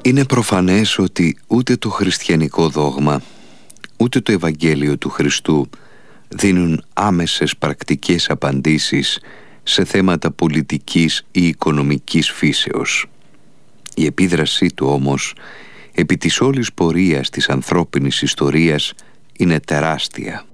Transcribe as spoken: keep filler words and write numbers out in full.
Είναι προφανές ότι ούτε το χριστιανικό δόγμα, ούτε το Ευαγγέλιο του Χριστού δίνουν άμεσες πρακτικές απαντήσεις σε θέματα πολιτικής ή οικονομικής φύσεως. Η επίδρασή του όμως επί της όλης πορείας της ανθρώπινης ιστορίας είναι τεράστια.